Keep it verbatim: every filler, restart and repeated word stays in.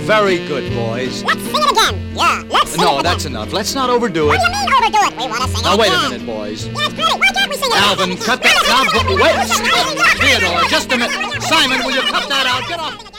Very good, boys. Let's sing it again. Yeah, let's sing No, it again. that's enough. Let's not overdo What it. do you mean overdo it? We want to sing Now, it wait a again. minute, boys. Yeah, it's pretty. Why can't we sing it Alvin, again? cut that. Now, wait. Theodore, just a minute. Simon, will you cut that out? Get off.